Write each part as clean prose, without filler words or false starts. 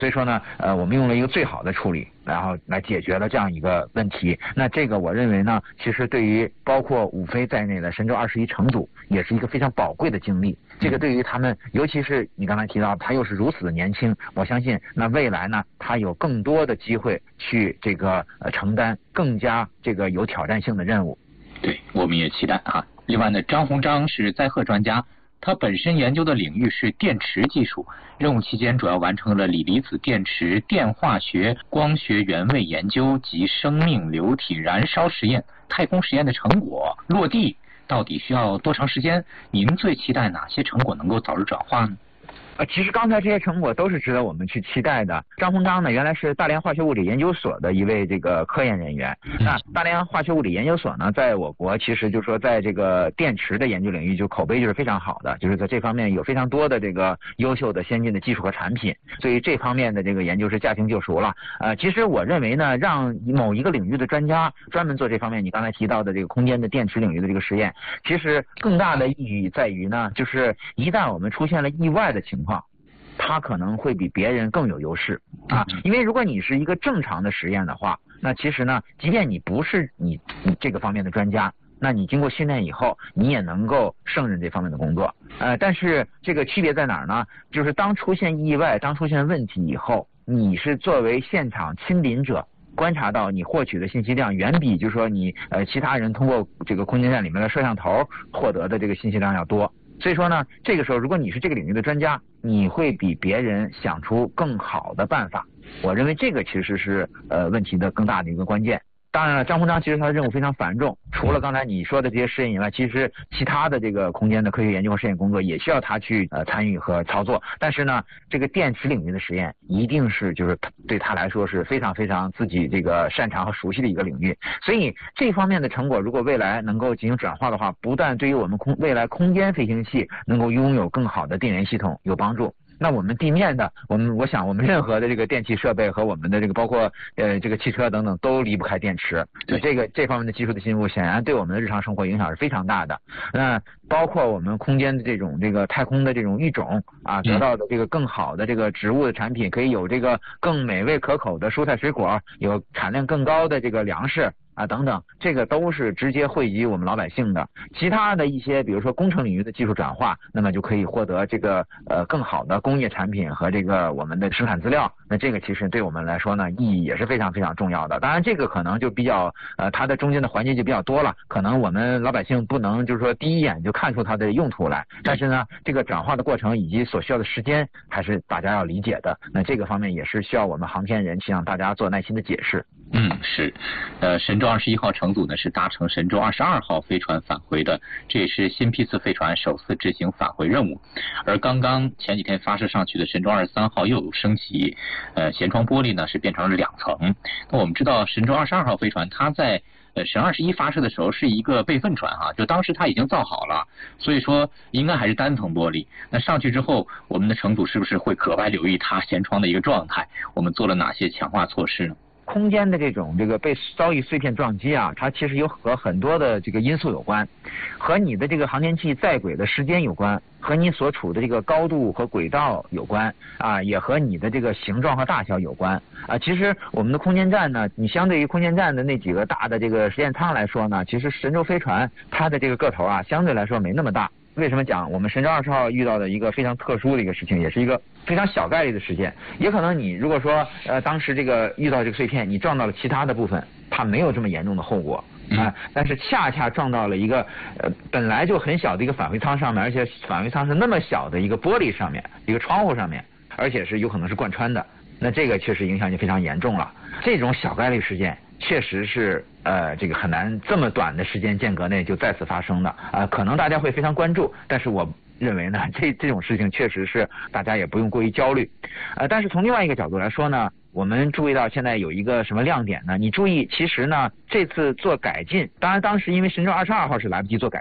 所以说呢，我们用了一个最好的处理，然后来解决了这样一个问题。那这个我认为呢，其实对于包括伍飞在内的神舟21乘组也是一个非常宝贵的经历。这个对于他们，尤其是你刚才提到他又是如此的年轻，我相信那未来呢，他有更多的机会去这个承担更加这个有挑战性的任务。 对，我们也期待啊。另外呢，张鸿章是载荷专家。他本身研究的领域是电池技术，任务期间主要完成了锂离子电池电化学、光学原位研究及生命流体燃烧实验。太空实验的成果落地到底需要多长时间？您最期待哪些成果能够早日转化呢？ 其实刚才这些成果都是值得我们去期待的。张鸿章呢，原来是大连化学物理研究所的一位这个科研人员。那大连化学物理研究所呢，在我国其实就是说在这个电池的研究领域就口碑就是非常好的，就是在这方面有非常多的这个优秀的先进的技术和产品，所以这方面的这个研究是驾轻就熟了。其实我认为呢，让某一个领域的专家专门做这方面，你刚才提到的这个空间的电池领域的这个实验，其实更大的意义在于呢，就是一旦我们出现了意外的情况，它可能会比别人更有优势啊，因为如果你是一个正常的实验的话，那其实呢，即便你不是你这个方面的专家，那你经过训练以后，你也能够胜任这方面的工作。但是这个区别在哪儿呢？就是当出现意外、当出现问题以后，你是作为现场亲临者，观察到你获取的信息量远比就是说你其他人通过这个空间站里面的摄像头获得的这个信息量要多。所以说呢，这个时候如果你是这个领域的专家，你会比别人想出更好的办法。我认为这个其实是问题的更大的一个关键。当然了，张鸿章其实他的任务非常繁重，除了刚才你说的这些试验以外，其实其他的这个空间的科学研究和试验工作也需要他去参与和操作。但是呢，这个电池领域的实验一定是就是对他来说是非常非常自己这个擅长和熟悉的一个领域。所以这方面的成果如果未来能够进行转化的话，不但对于我们未来空间飞行器能够拥有更好的电源系统有帮助，那我们地面的我想我们任何的这个电气设备和我们的这个包括这个汽车等等都离不开电池。对这方面的技术的进步显然对我们的日常生活影响是非常大的。那包括我们空间的这个太空的这种育种啊，得到的这个更好的这个植物的产品，可以有这个更美味可口的蔬菜水果，有产量更高的这个粮食啊等等，这个都是直接惠及我们老百姓的。其他的一些比如说工程领域的技术转化，那么就可以获得这个更好的工业产品和这个我们的生产资料。那这个其实对我们来说呢，意义也是非常非常重要的。当然这个可能就比较它的中间的环节就比较多了，可能我们老百姓不能就是说第一眼就看出它的用途来，但是呢这个转化的过程以及所需要的时间还是大家要理解的。那这个方面也是需要我们航天人去让大家做耐心的解释。 是，神舟21号乘组呢是搭乘神舟22号飞船返回的，这也是新批次飞船首次执行返回任务。而刚刚前几天发射上去的神舟23号又有升级，舷窗玻璃呢是变成了2层。那我们知道神舟22号飞船它在神21发射的时候是一个备份船哈，就当时它已经造好了，所以说应该还是单层玻璃。那上去之后，我们的乘组是不是会格外留意它舷窗的一个状态？我们做了哪些强化措施呢？ 空间的这个被遭遇碎片撞击啊，它其实和很多的这个因素有关，和你的这个航天器在轨的时间有关，和你所处的这个高度和轨道有关啊，也和你的这个形状和大小有关啊。其实我们的空间站呢，你相对于空间站的那几个大的这个实验舱来说呢，其实神舟飞船它的这个个头啊，相对来说没那么大。为什么讲我们神舟20号遇到的一个非常特殊的一个事情，也是一个非常小概率的事件？也可能你如果说当时这个遇到这个碎片，你撞到了其他的部分，它没有这么严重的后果啊，但是恰恰撞到了一个本来就很小的一个返回舱上面，而且返回舱是那么小的一个玻璃上面，一个窗户上面，而且是有可能是贯穿的，那这个确实影响就非常严重了。这种小概率事件确实是这个很难这么短的时间间隔内就再次发生的可能大家会非常关注，但是我认为呢，这种事情确实是大家也不用过于焦虑但是从另外一个角度来说呢，我们注意到现在有一个什么亮点呢？你注意，其实呢这次做改进，当然当时因为神舟22号是来不及做改进了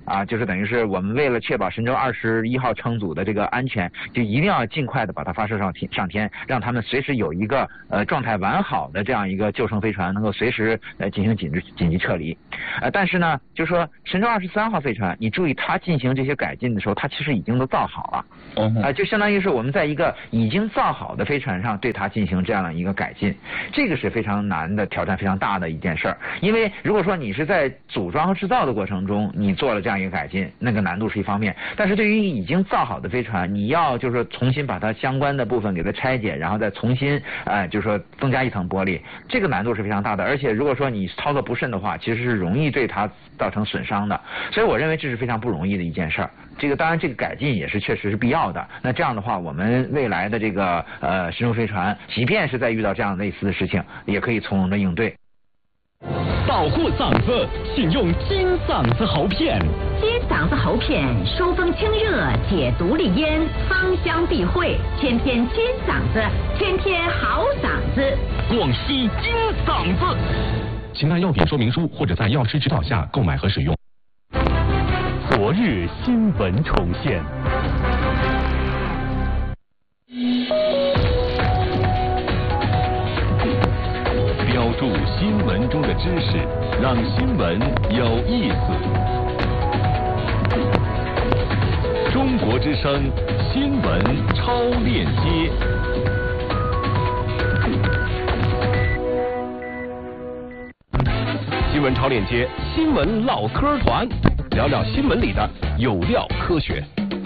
就是等于是我们为了确保神舟21号乘组的这个安全，就一定要尽快的把它发射上天，让他们随时有一个状态完好的这样一个救生飞船，能够随时进行紧急撤离。但是呢，就是说神舟23号飞船，你注意它进行这些改进的时候，它其实已经都造好了，就相当于是我们在一个已经造好的飞船上对它进行这样的一个改进，这个是非常难的挑战，非常大的一件事儿。因为如果说你是在组装和制造的过程中，你做了这样一个改进，那个难度是一方面，但是对于已经造好的飞船，你要就是说重新把它相关的部分给它拆解，然后再重新就是说增加一层玻璃，这个难度是非常大的。而且如果说你操作不慎的话，其实是容易对它造成损伤的。所以我认为这是非常不容易的一件事儿。这个当然这个改进也是确实是必要的。那这样的话，我们未来的这个神舟飞船，即便是在遇到这样类似的事情，也可以从容的应对。 保护嗓子，请用金嗓子喉片。 金嗓子喉片疏风清热，解毒利咽，芳香避秽，天天金嗓子，天天好嗓子。 广西金嗓子，请看药品说明书或者在药师指导下购买和使用。昨日新闻重现。标注新闻中的知识，让新闻有意思。中国之声新闻超链接。新闻超链接，新闻唠嗑团，聊聊新闻里的有料科学。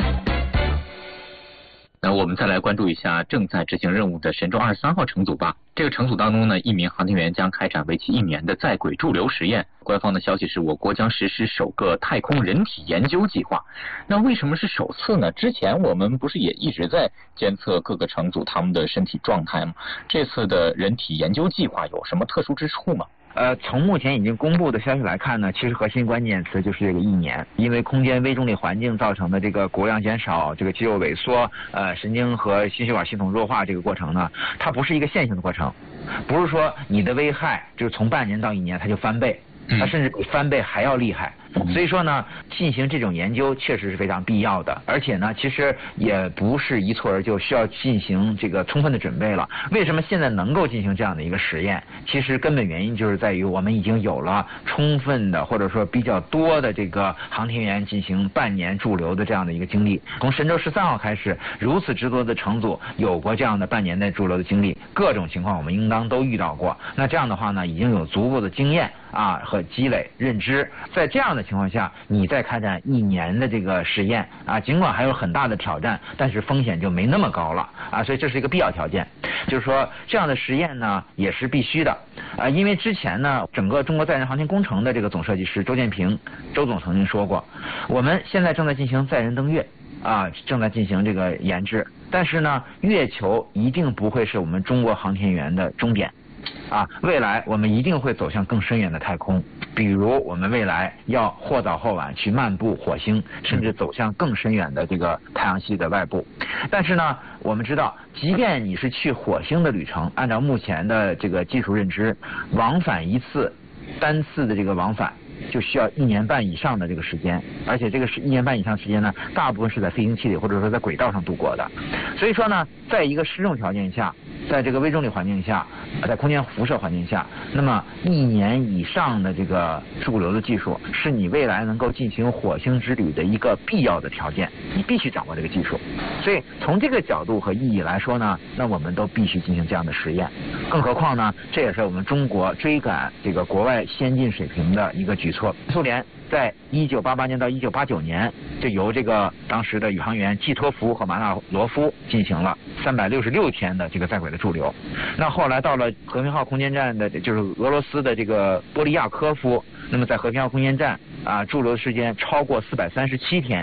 那我们再来关注一下正在执行任务的神舟23号乘组吧。这个乘组当中呢，1名航天员将开展为期1年的在轨驻留实验。官方的消息是我国将实施首个太空人体研究计划。那为什么是首次呢？之前我们不是也一直在监测各个乘组他们的身体状态吗？这次的人体研究计划有什么特殊之处吗？ 从目前已经公布的消息来看呢，其实核心关键词就是这个1年，因为空间微重力环境造成的这个骨量减少、这个肌肉萎缩、神经和心血管系统弱化这个过程呢，它不是一个线性的过程，不是说你的危害就是从半年到1年它就翻倍，它甚至比翻倍还要厉害。所以说呢，进行这种研究确实是非常必要的，而且呢，其实也不是一蹴而就，需要进行这个充分的准备了。为什么现在能够进行这样的一个实验？其实根本原因就是在于我们已经有了充分的或者说比较多的这个航天员进行半年驻留的这样的一个经历。从神舟13号开始，如此之多的乘组有过这样的半年内驻留的经历，各种情况我们应当都遇到过。那这样的话呢，已经有足够的经验和积累认知，在这样的情况下，你再开展1年的这个实验尽管还有很大的挑战，但是风险就没那么高了所以这是一个必要条件。就是说这样的实验呢也是必须的因为之前呢，整个中国载人航天工程的这个总设计师周建平周总曾经说过，我们现在正在进行载人登月正在进行这个研制，但是呢，月球一定不会是我们中国航天员的终点未来我们一定会走向更深远的太空，比如我们未来要或早或晚去漫步火星，甚至走向更深远的这个太阳系的外部。但是呢，我们知道，即便你是去火星的旅程，按照目前的这个技术认知，往返一次，单次的这个往返就需要1年半以上的这个时间，而且这个1年半以上时间呢，大部分是在飞行器里或者说在轨道上度过的。所以说呢，在一个失重条件下，在这个微重力环境下，在空间辐射环境下，那么1年以上的这个驻留的技术，是你未来能够进行火星之旅的一个必要的条件，你必须掌握这个技术。所以从这个角度和意义来说呢，那我们都必须进行这样的实验。更何况呢，这也是我们中国追赶这个国外先进水平的一个举措。苏联在1988年到1989年就由这个当时的宇航员季托夫和马纳罗夫进行了366天的这个在轨的驻留。那后来到了和平号空间站的，就是俄罗斯的这个波利亚科夫，那么在和平号空间站驻留的时间超过437天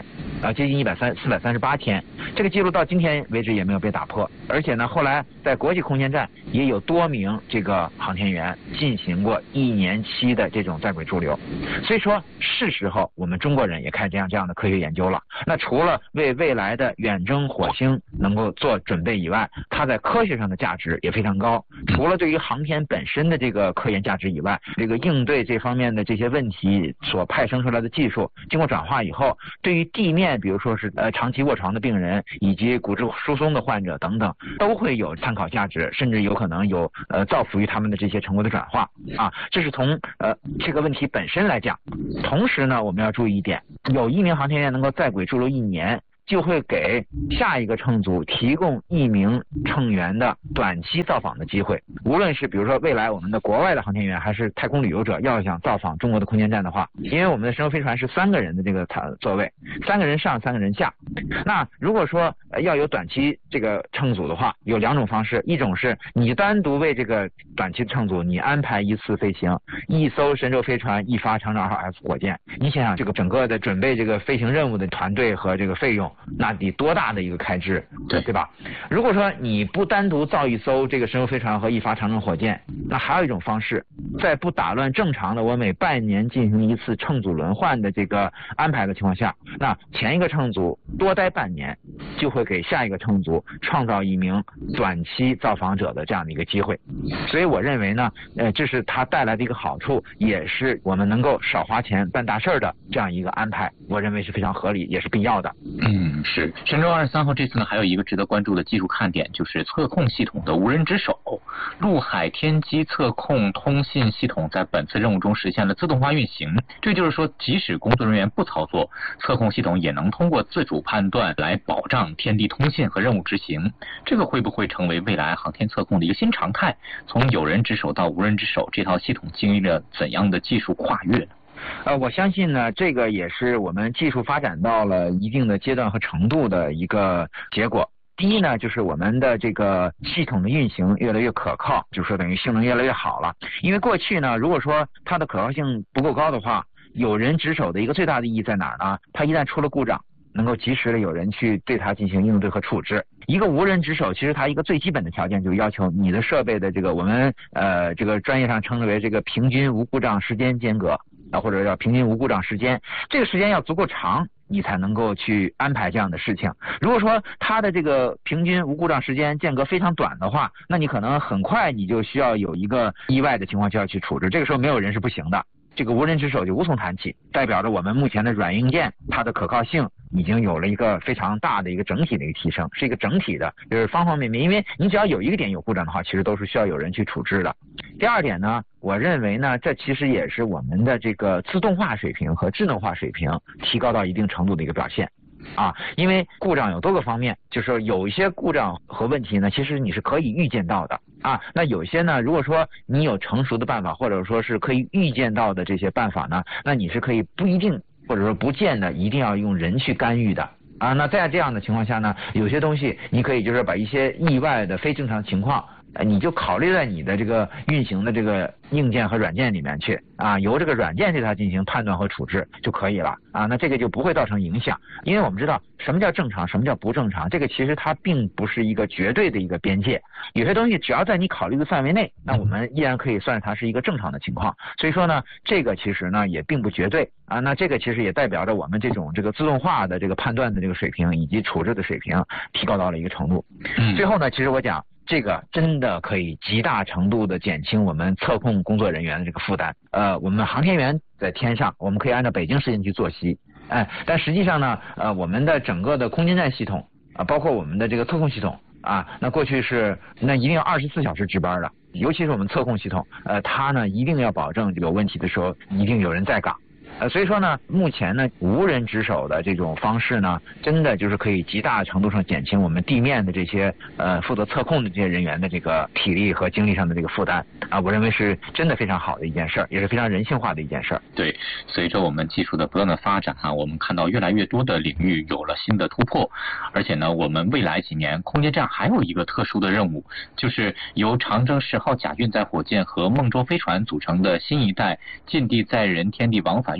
接近438天，这个记录到今天为止也没有被打破。而且呢，后来在国际空间站也有多名这个航天员进行过1年期的这种在轨驻留，所以说是时候我们中国人也开始这样的科学研究了。那除了为未来的远征火星能够做准备以外，它在科学上的价值也非常高。除了对于航天本身的这个科研价值以外，这个应对这方面的这些问题所派生出来的技术，经过转化以后，对于地面比如说是长期卧床的病人以及骨质疏松的患者等等，都会有参考价值，甚至有可能有造福于他们的这些成果的转化啊。这是从这个问题本身来讲。同时呢，我们要注意一点，有1名航天员能够在轨驻留1年，就会给下一个乘组提供1名乘员的短期造访的机会。无论是比如说未来我们的国外的航天员还是太空旅游者要想造访中国的空间站的话，因为我们的神舟飞船是3个人的这个座位，3个人上3个人下。那如果说要有短期这个乘组的话，有2种方式，一种是你单独为这个短期乘组你安排一次飞行，1艘神舟飞船1发长征2号 F 火箭，你想想这个整个的准备这个飞行任务的团队和这个费用，那得多大的一个开支，对吧？如果说你不单独造1艘这个神舟飞船和1发长征火箭，那还有一种方式，在不打乱正常的我每半年进行1次乘组轮换的这个安排的情况下，那前一个乘组多待半年，就会给下一个乘组创造1名短期造访者的这样的一个机会。所以我认为呢，这是它带来的一个好处，也是我们能够少花钱办大事的这样一个安排，我认为是非常合理，也是必要的。 是神舟23号这次呢，还有一个值得关注的技术看点，就是测控系统的无人值守。陆海天基测控通信系统在本次任务中实现了自动化运行，这就是说，即使工作人员不操作，测控系统也能通过自主判断来保障天地通信和任务执行。这个会不会成为未来航天测控的一个新常态？从有人值守到无人值守，这套系统经历了怎样的技术跨越呢？ 我相信呢，这个也是我们技术发展到了一定的阶段和程度的一个结果。第一呢，就是我们的这个系统的运行越来越可靠，就是说等于性能越来越好了。因为过去呢，如果说它的可靠性不够高的话，有人值守的一个最大的意义在哪儿呢？它一旦出了故障，能够及时的有人去对它进行应对和处置。一个无人值守，其实它一个最基本的条件就是要求你的设备的这个我们这个专业上称之为这个平均无故障时间间隔或者叫平均无故障时间，这个时间要足够长，你才能够去安排这样的事情。如果说它的这个平均无故障时间间隔非常短的话，那你可能很快你就需要有一个意外的情况就要去处置，这个时候没有人是不行的。这个无人值守就无从谈起，代表着我们目前的软硬件它的可靠性已经有了一个非常大的一个整体的一个提升，是一个整体的，就是方方面面，因为你只要有一个点有故障的话，其实都是需要有人去处置的。第二点呢，我认为呢，这其实也是我们的这个自动化水平和智能化水平提高到一定程度的一个表现。因为故障有多个方面，就是说有一些故障和问题呢，其实你是可以预见到的那有些呢，如果说你有成熟的办法，或者说是可以预见到的这些办法呢，那你是可以不一定或者说不见得一定要用人去干预的那在这样的情况下呢，有些东西你可以就是把一些意外的非正常情况你就考虑在你的这个运行的这个硬件和软件里面去由这个软件对它进行判断和处置就可以了那这个就不会造成影响。因为我们知道什么叫正常，什么叫不正常，这个其实它并不是一个绝对的一个边界，有些东西只要在你考虑的范围内，那我们依然可以算它是一个正常的情况。所以说呢，这个其实呢也并不绝对那这个其实也代表着我们这种这个自动化的这个判断的这个水平以及处置的水平提高到了一个程度。最后呢，其实我讲这个真的可以极大程度的减轻我们测控工作人员的这个负担。我们航天员在天上，我们可以按照北京时间去作息，但实际上呢，我们的整个的空间站系统包括我们的这个测控系统那过去是那一定要24小时值班的，尤其是我们测控系统，它呢一定要保证有问题的时候一定有人在岗。所以说呢，目前呢，无人值守的这种方式呢，真的就是可以极大程度上减轻我们地面的这些负责测控的这些人员的这个体力和精力上的这个负担我认为是真的非常好的一件事儿，也是非常人性化的一件事儿。 对，随着我们技术的不断的发展我们看到越来越多的领域有了新的突破，而且呢，我们未来几年空间站还有一个特殊的任务，就是由长征10号甲运载火箭和梦舟飞船组成的新一代近地载人天地往返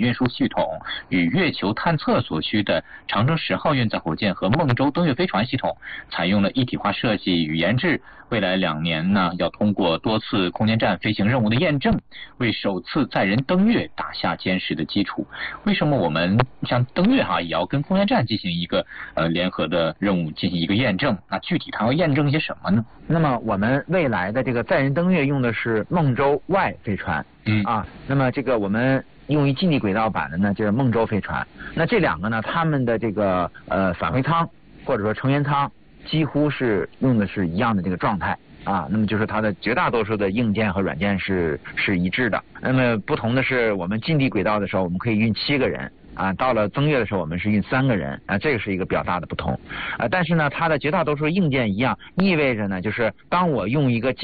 运输系统与月球探测所需的长征10号运载火箭和梦舟登月飞船系统，采用了一体化设计与研制。未来2年呢，要通过多次空间站飞行任务的验证，为首次载人登月打下坚实的基础。为什么我们像登月也要跟空间站进行一个联合的任务进行一个验证？那具体它要验证些什么呢？ 那么我们未来的这个载人登月用的是梦舟 Y 飞船，那么这个我们用于近地轨道版的呢就是梦舟飞船。那这2个呢，他们的这个返回舱或者说成员舱几乎是用的是一样的这个状态那么就是它的绝大多数的硬件和软件是一致的。那么不同的是，我们近地轨道的时候我们可以运7个人到了登月的时候我们是运3个人这个是一个比较大的不同但是呢，它的绝大多数硬件一样，意味着呢，就是当我用一个